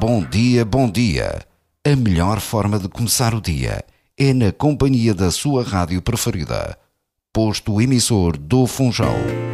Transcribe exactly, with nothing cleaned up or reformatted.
Bom dia, bom dia. A melhor forma de começar o dia é na companhia da sua rádio preferida. Posto emissor do Funchal.